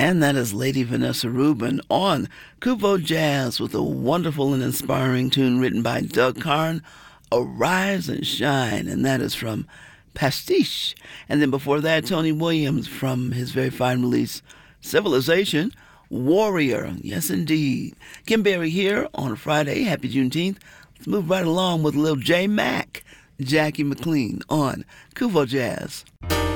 And that is Lady Vanessa Rubin on Kuvo Jazz with a wonderful and inspiring tune written by Doug Karn, Arise and Shine, and that is from Pastiche. And then before that, Tony Williams from his very fine release, Civilization, Warrior. Yes, indeed. Kim Berry here on a Friday. Happy Juneteenth. Let's move right along with little J Mac, Jackie McLean on Kuvo Jazz.